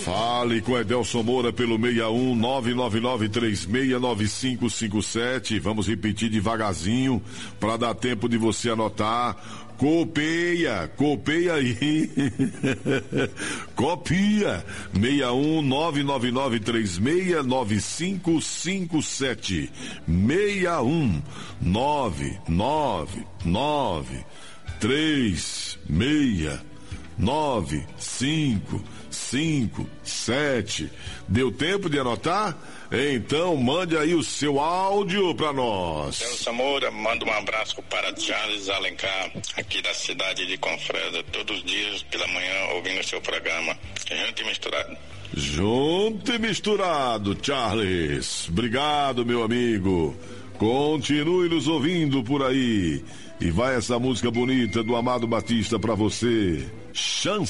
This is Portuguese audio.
Fale com Edelson Moura pelo 61 999369557. Vamos repetir devagarzinho para dar tempo de você anotar. Copeia aí. Copia. 61 999369557. 61 999369557. Deu tempo de anotar? Então mande aí o seu áudio pra nós. Edelson Moura, manda um abraço para Charles Alencar, aqui da cidade de Confresa, todos os dias pela manhã ouvindo o seu programa. Junto e misturado. Junto e misturado, Charles. Obrigado, meu amigo. Continue nos ouvindo por aí. E vai essa música bonita do Amado Batista pra você. Chance.